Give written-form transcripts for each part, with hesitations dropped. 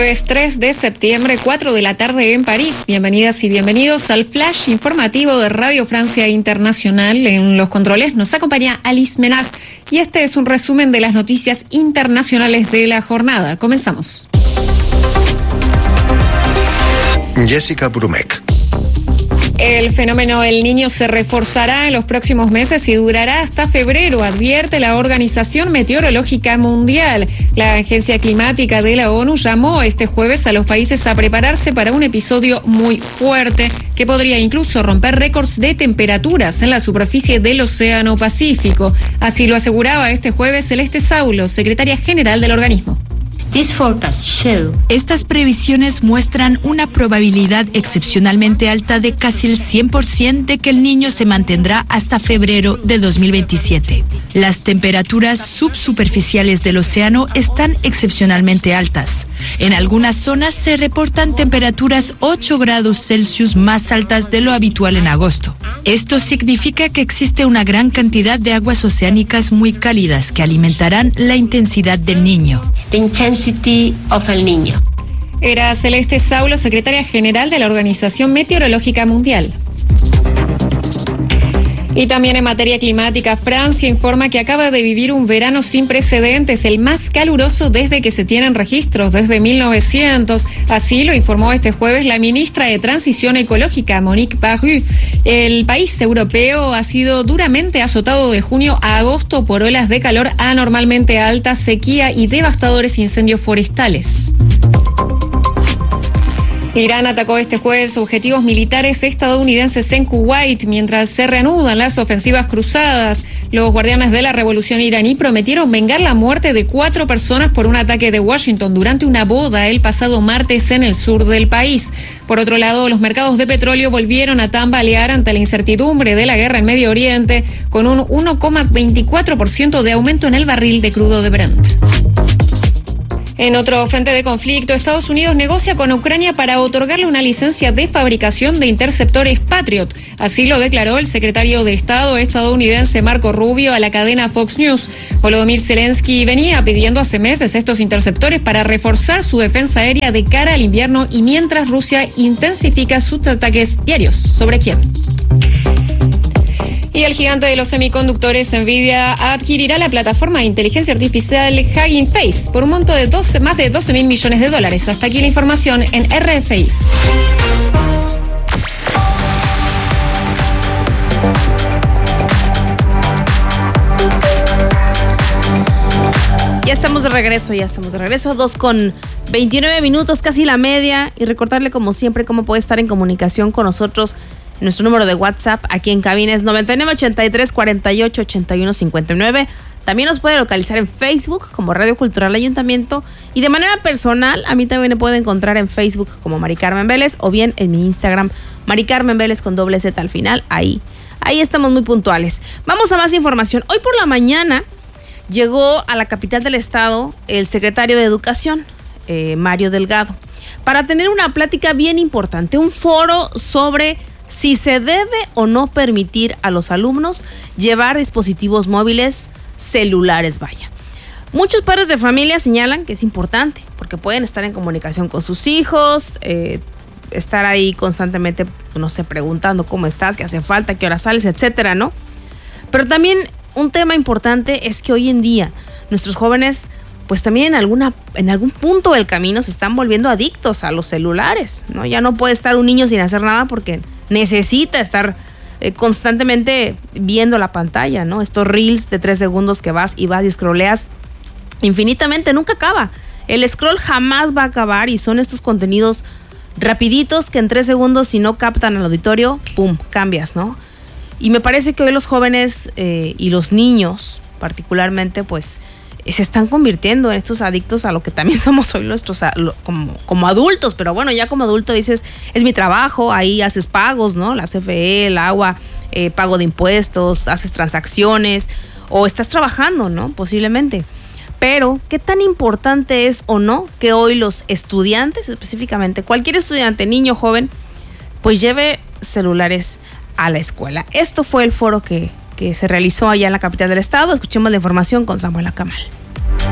Jueves 3 de septiembre, 4 de la tarde en París. Bienvenidas y bienvenidos al flash informativo de Radio Francia Internacional. En los controles nos acompaña Alice Menard y este es un resumen de las noticias internacionales de la jornada. Comenzamos. Jessica Brumek. El fenómeno El Niño se reforzará en los próximos meses y durará hasta febrero, advierte la Organización Meteorológica Mundial. La Agencia Climática de la ONU llamó este jueves a los países a prepararse para un episodio muy fuerte que podría incluso romper récords de temperaturas en la superficie del Océano Pacífico. Así lo aseguraba este jueves Celeste Saulo, secretaria general del organismo. Estas previsiones muestran una probabilidad excepcionalmente alta de casi el 100% de que el Niño se mantendrá hasta febrero de 2027. Las temperaturas subsuperficiales del océano están excepcionalmente altas. En algunas zonas se reportan temperaturas 8 grados Celsius más altas de lo habitual en agosto. Esto significa que existe una gran cantidad de aguas oceánicas muy cálidas que alimentarán la intensidad del Niño. Era Celeste Saulo, secretaria general de la Organización Meteorológica Mundial. Y también en materia climática, Francia informa que acaba de vivir un verano sin precedentes, el más caluroso desde que se tienen registros, desde 1900. Así lo informó este jueves la ministra de Transición Ecológica, Monique Barrot. El país europeo ha sido duramente azotado de junio a agosto por olas de calor anormalmente altas, sequía y devastadores incendios forestales. Irán atacó este jueves objetivos militares estadounidenses en Kuwait mientras se reanudan las ofensivas cruzadas. Los guardianes de la revolución iraní prometieron vengar la muerte de 4 personas por un ataque de Washington durante una boda el pasado martes en el sur del país. Por otro lado, los mercados de petróleo volvieron a tambalear ante la incertidumbre de la guerra en Medio Oriente, con un 1,24% de aumento en el barril de crudo de Brent. En otro frente de conflicto, Estados Unidos negocia con Ucrania para otorgarle una licencia de fabricación de interceptores Patriot. Así lo declaró el secretario de Estado estadounidense Marco Rubio a la cadena Fox News. Volodymyr Zelensky venía pidiendo hace meses estos interceptores para reforzar su defensa aérea de cara al invierno y mientras Rusia intensifica sus ataques diarios sobre Kiev. Y el gigante de los semiconductores Nvidia adquirirá la plataforma de inteligencia artificial Hugging Face por un monto de más de $12.000 millones. Hasta aquí la información en RFI. Ya estamos de regreso, 2:29, casi la media. Y recordarle como siempre cómo puede estar en comunicación con nosotros. Nuestro número de WhatsApp aquí en cabina es 9983-4881-59. También nos puede localizar en Facebook como Radio Cultural Ayuntamiento. Y de manera personal, a mí también me puede encontrar en Facebook como Mari Carmen Vélez o bien en mi Instagram, Mari Carmen Vélez con doble Z al final. Ahí estamos muy puntuales. Vamos a más información. Hoy por la mañana llegó a la capital del estado el secretario de Educación, Mario Delgado, para tener una plática bien importante, un foro sobre si se debe o no permitir a los alumnos llevar dispositivos móviles, celulares, vaya. Muchos padres de familia señalan que es importante porque pueden estar en comunicación con sus hijos, estar ahí constantemente, no sé, preguntando cómo estás, qué hace falta, qué hora sales, etcétera, ¿no? Pero también un tema importante es que hoy en día nuestros jóvenes pues también en algún punto del camino se están volviendo adictos a los celulares, ¿no? Ya no puede estar un niño sin hacer nada porque necesita estar constantemente viendo la pantalla, ¿no? Estos reels de 3 segundos que vas y scrolleas infinitamente, nunca acaba. El scroll jamás va a acabar y son estos contenidos rapiditos que en 3 segundos, si no captan al auditorio, ¡pum!, cambias, ¿no? Y me parece que hoy los jóvenes y los niños particularmente, pues se están convirtiendo en estos adictos a lo que también somos hoy nuestros como adultos, pero bueno, ya como adulto dices, es mi trabajo, ahí haces pagos, ¿no? La CFE, el agua, pago de impuestos, haces transacciones o estás trabajando, ¿no? Posiblemente. Pero, ¿qué tan importante es o no que hoy los estudiantes, específicamente cualquier estudiante, niño, joven, pues lleve celulares a la escuela? Esto fue el foro que se realizó allá en la capital del estado. Escuchemos la información con Samuel Acamal.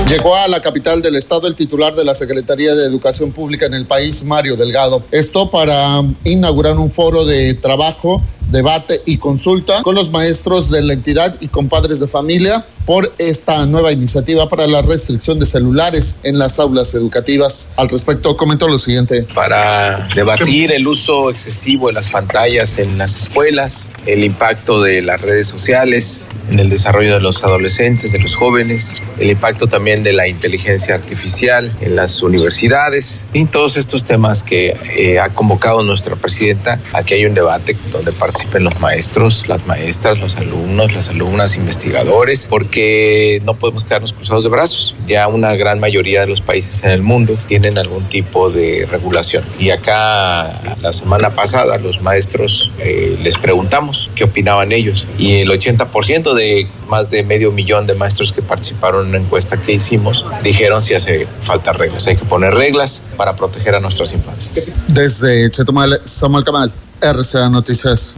Llegó a la capital del estado el titular de la Secretaría de Educación Pública en el país, Mario Delgado. Esto para inaugurar un foro de trabajo, debate y consulta con los maestros de la entidad y con padres de familia por esta nueva iniciativa para la restricción de celulares en las aulas educativas. Al respecto, comentó lo siguiente. Para debatir el uso excesivo de las pantallas en las escuelas, el impacto de las redes sociales en el desarrollo de los adolescentes, de los jóvenes, el impacto también de la inteligencia artificial en las universidades y todos estos temas que ha convocado nuestra presidenta a que haya un debate donde participen los maestros, las maestras, los alumnos, las alumnas, investigadores, porque no podemos quedarnos cruzados de brazos. Ya una gran mayoría de los países en el mundo tienen algún tipo de regulación. Y acá la semana pasada los maestros les preguntamos qué opinaban ellos y el 80% de más de 500,000 de maestros que participaron en una encuesta que hicimos dijeron si hace falta reglas. Hay que poner reglas para proteger a nuestras infancias. Desde Chetumal, Samuel Camal, RCA Noticias.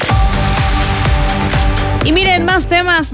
Y miren, más temas,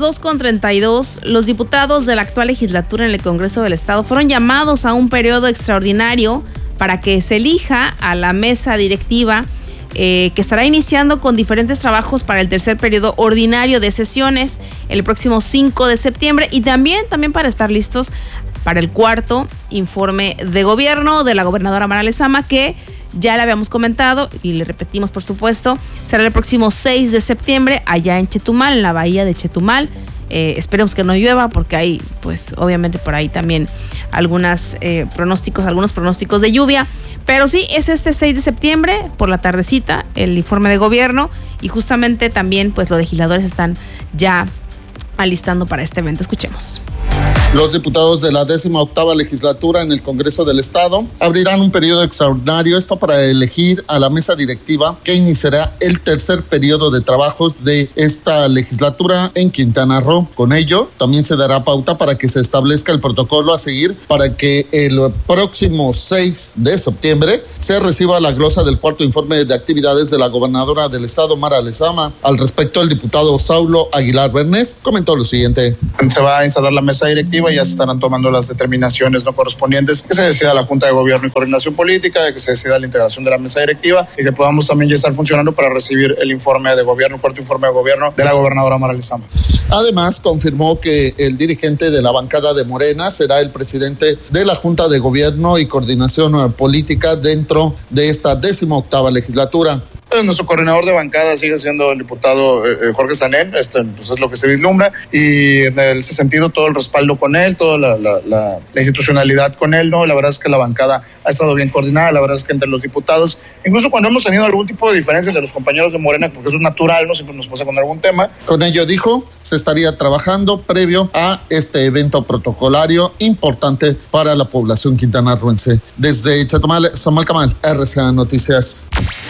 2:32. Los diputados de la actual legislatura en el Congreso del Estado fueron llamados a un periodo extraordinario para que se elija a la mesa directiva que estará iniciando con diferentes trabajos para el tercer periodo ordinario de sesiones el próximo 5 de septiembre y también para estar listos para el cuarto informe de gobierno de la gobernadora Mara Lezama, que ya le habíamos comentado y le repetimos, por supuesto, será el próximo 6 de septiembre allá en Chetumal, en la bahía de Chetumal. Esperemos que no llueva porque hay, pues, obviamente por ahí también algunos pronósticos de lluvia. Pero sí, es este 6 de septiembre, por la tardecita, el informe de gobierno y justamente también, pues, los legisladores están ya alistando para este evento. Escuchemos. Los diputados de la 18ª legislatura en el Congreso del Estado abrirán un periodo extraordinario, esto para elegir a la mesa directiva que iniciará el tercer periodo de trabajos de esta legislatura en Quintana Roo. Con ello, también se dará pauta para que se establezca el protocolo a seguir para que el próximo 6 de septiembre se reciba la glosa del cuarto informe de actividades de la gobernadora del Estado, Mara Lezama. Al respecto, el diputado Saulo Aguilar Bernés comentó lo siguiente. Se va a instalar la mesa directiva y ya se estarán tomando las determinaciones no correspondientes, que se decida la Junta de Gobierno y Coordinación Política, que se decida la integración de la mesa directiva y que podamos también ya estar funcionando para recibir el informe de gobierno, el cuarto informe de gobierno de la gobernadora Mara Lezama. Además, confirmó que el dirigente de la bancada de Morena será el presidente de la Junta de Gobierno y Coordinación Política dentro de esta 18ª legislatura. Nuestro coordinador de bancada sigue siendo el diputado Jorge Sanén, pues es lo que se vislumbra, y en ese sentido todo el respaldo con él, toda la institucionalidad con él, ¿no? La verdad es que la bancada ha estado bien coordinada, la verdad es que entre los diputados, incluso cuando hemos tenido algún tipo de diferencias de los compañeros de Morena, porque eso es natural, ¿no? Siempre nos pasa con algún tema. Con ello, dijo, se estaría trabajando previo a este evento protocolario importante para la población quintanarroense. Desde Chetumal, Samuel Camal, RCA Noticias.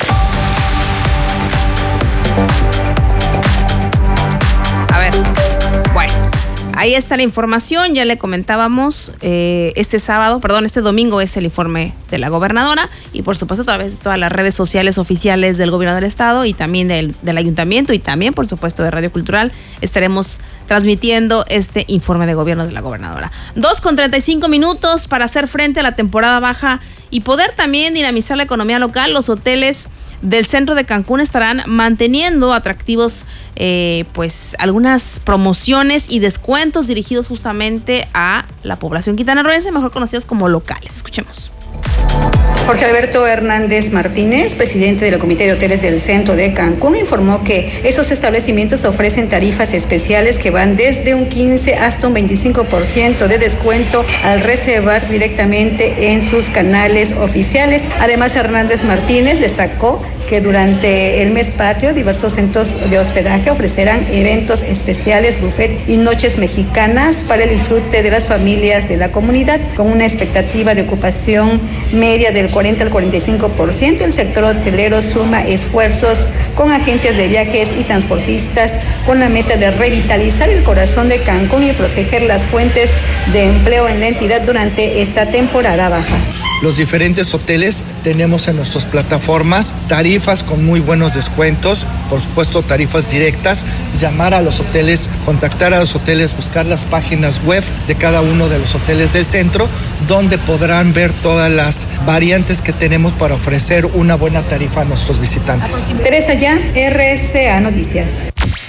Ahí está la información, ya le comentábamos, este domingo es el informe de la gobernadora y por supuesto a través de todas las redes sociales oficiales del gobierno del estado y también del ayuntamiento y también por supuesto de Radio Cultural estaremos transmitiendo este informe de gobierno de la gobernadora. 2:35 para hacer frente a la temporada baja y poder también dinamizar la economía local. Los hoteles del centro de Cancún estarán manteniendo atractivos pues algunas promociones y descuentos dirigidos justamente a la población quintanarroense, mejor conocidos como locales. Escuchemos. Jorge Alberto Hernández Martínez, presidente del Comité de Hoteles del Centro de Cancún, informó que esos establecimientos ofrecen tarifas especiales que van desde un 15 hasta un 25% de descuento al reservar directamente en sus canales oficiales. Además, Hernández Martínez destacó que durante el mes patrio diversos centros de hospedaje ofrecerán eventos especiales, buffet y noches mexicanas para el disfrute de las familias de la comunidad. Con una expectativa de ocupación media del 40 al 45%, el sector hotelero suma esfuerzos con agencias de viajes y transportistas con la meta de revitalizar el corazón de Cancún y proteger las fuentes de empleo en la entidad durante esta temporada baja. los diferentes hoteles tenemos en nuestras plataformas tarifas con muy buenos descuentos, por supuesto tarifas directas, llamar a los hoteles, contactar a los hoteles, buscar las páginas web de cada uno de los hoteles del centro, donde podrán ver todas las variantes que tenemos para ofrecer una buena tarifa a nuestros visitantes. Teresa Ya, RCA Noticias.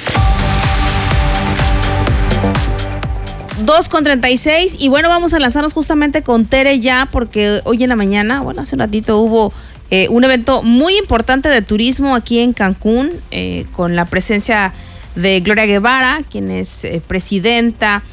2:36 y bueno, vamos a enlazarnos justamente con Tere Ya, porque hoy en la mañana, hace un ratito hubo un evento muy importante de turismo aquí en Cancún, con la presencia de Gloria Guevara, quien es presidenta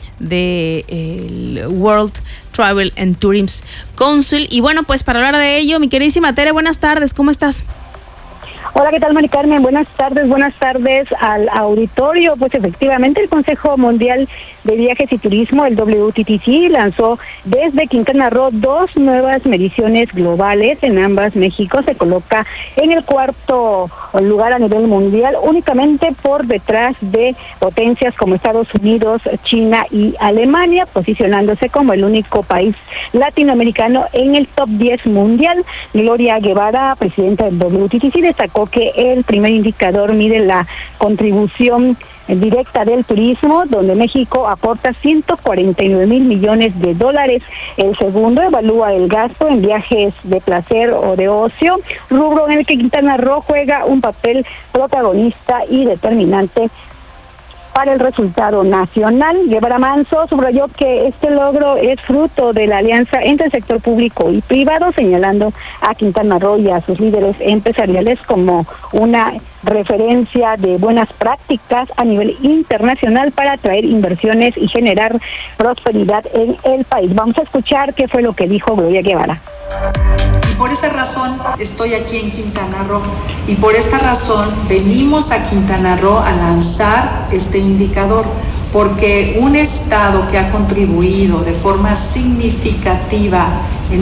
del World Travel and Tourism Council. Y bueno, pues para hablar de ello, mi queridísima Tere, buenas tardes, ¿cómo estás? Hola, ¿qué tal, Mari Carmen? Buenas tardes al auditorio. Pues efectivamente el Consejo Mundial de Viajes y Turismo, el WTTC, lanzó desde Quintana Roo 2 nuevas mediciones globales. En ambas, México se coloca en el cuarto lugar a nivel mundial, únicamente por detrás de potencias como Estados Unidos, China y Alemania, posicionándose como el único país latinoamericano en el top 10 mundial. Gloria Guevara, presidenta del WTTC, destacó que el primer indicador mide la contribución directa del turismo, donde México aporta 149,000 millones de dólares. El segundo evalúa el gasto en viajes de placer o de ocio, rubro en el que Quintana Roo juega un papel protagonista y determinante para el resultado nacional. Guevara Manso subrayó que este logro es fruto de la alianza entre el sector público y privado, señalando a Quintana Roo y a sus líderes empresariales como una referencia de buenas prácticas a nivel internacional para atraer inversiones y generar prosperidad en el país. Vamos a escuchar qué fue lo que dijo Gloria Guevara. Y por esa razón estoy aquí en Quintana Roo, y por esta razón venimos a Quintana Roo a lanzar este indicador, porque un estado que ha contribuido de forma significativa en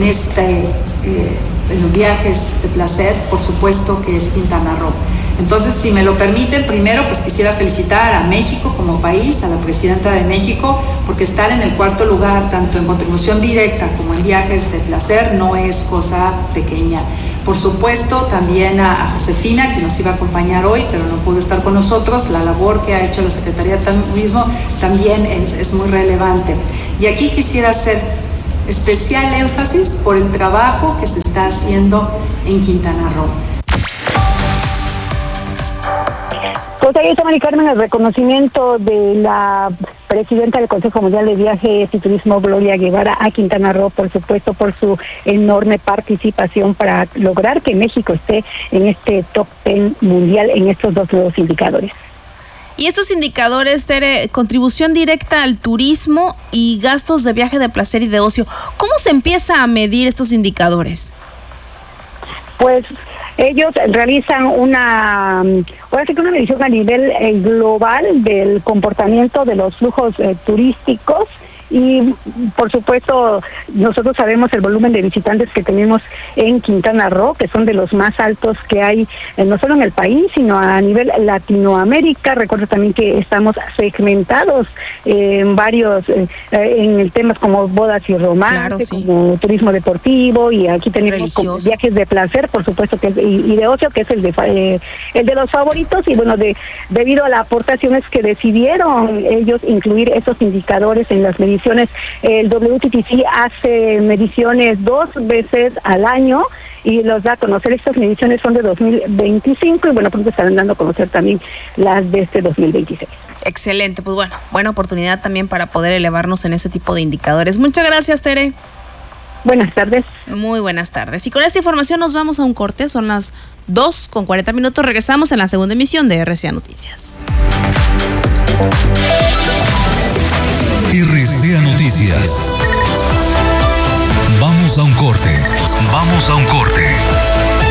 en los viajes de placer, por supuesto que es Quintana Roo. Entonces, si me lo permiten, primero pues quisiera felicitar a México como país, a la presidenta de México, porque estar en el cuarto lugar, tanto en contribución directa como en viajes de placer, no es cosa pequeña. Por supuesto, también a Josefina, que nos iba a acompañar hoy, pero no pudo estar con nosotros. La labor que ha hecho la Secretaría de Turismo también es muy relevante. Y aquí quisiera hacer especial énfasis por el trabajo que se está haciendo en Quintana Roo. Pues ahí está, Mari Carmen, el reconocimiento de la presidenta del Consejo Mundial de Viajes y Turismo, Gloria Guevara, a Quintana Roo, por supuesto, por su enorme participación para lograr que México esté en este top 10 mundial en estos dos nuevos indicadores. Y estos indicadores, Tere, contribución directa al turismo y gastos de viaje de placer y de ocio, ¿cómo se empieza a medir estos indicadores? Pues ellos realizan una medición a nivel global del comportamiento de los flujos turísticos. Y por supuesto nosotros sabemos el volumen de visitantes que tenemos en Quintana Roo, que son de los más altos que hay no solo en el país, sino a nivel Latinoamérica. Recuerdo también que estamos segmentados en varios en temas como bodas y romance, claro, sí, como turismo deportivo, y aquí tenemos como viajes de placer, por supuesto, que y de ocio, que es el de los favoritos. Y bueno, debido a las aportaciones que decidieron ellos incluir esos indicadores en las mediciones, el WTTC hace mediciones 2 veces al año y los da a conocer. Estas mediciones son de 2025 y bueno, pronto estarán dando a conocer también las de este 2026. Excelente, pues bueno, buena oportunidad también para poder elevarnos en ese tipo de indicadores. Muchas gracias, Tere. Buenas tardes. Muy buenas tardes. Y con esta información nos vamos a un corte, son las 2:40. Regresamos en la segunda emisión de RCA Noticias. RCA Noticias. Vamos a un corte.